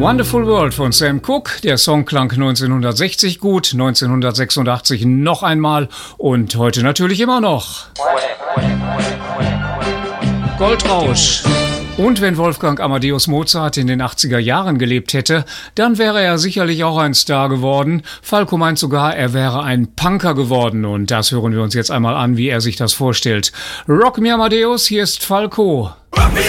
Wonderful World von Sam Cooke. Der Song klang 1960 gut, 1986 noch einmal und heute natürlich immer noch. Goldrausch. Und wenn Wolfgang Amadeus Mozart in den 80er Jahren gelebt hätte, dann wäre er sicherlich auch ein Star geworden. Falco meint sogar, er wäre ein Punker geworden. Und das hören wir uns jetzt einmal an, wie er sich das vorstellt. Rock me Amadeus, hier ist Falco.